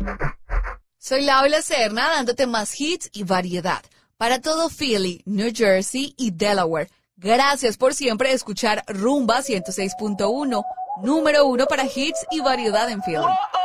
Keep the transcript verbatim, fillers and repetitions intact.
Soy Laura Serna, dándote más hits y variedad para todo Philly, New Jersey y Delaware. Gracias por siempre escuchar Rumba ciento seis punto uno, número uno para hits y variedad en Philly.